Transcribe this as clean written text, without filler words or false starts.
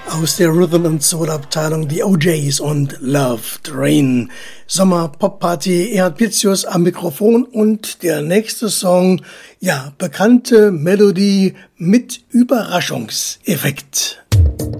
Aus der Rhythm and Soul Abteilung die OJs und Love Train. Sommer Pop Party, Erhard Pitzius am Mikrofon und der nächste Song, ja, bekannte Melodie mit Überraschungseffekt.